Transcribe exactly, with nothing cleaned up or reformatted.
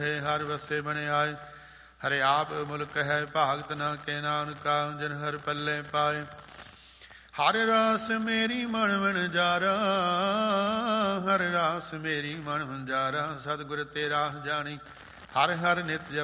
ਹਰ ਵਸੇ ਬਣ ਆਏ। ਹਰਿ ਆਪ ਮੁਲਕ ਹੈ ਭਾਗਤ ਨਾ ਕੇ ਨਾਨਕਾ, ਜਿਨ ਹਰ ਪੱਲੇ ਪਾਏ। ਹਰ ਰਾਸ ਮੇਰੀ ਮਨ ਵਣਜਾਰਾ, ਹਰ ਰਾਸ ਮੇਰੀ ਮਨ ਵਣਜਾਰਾ। ਸਤਿਗੁਰ ਤੇਰਾ ਜਾਣੀ ਹਰ ਹਰ ਨਿਤ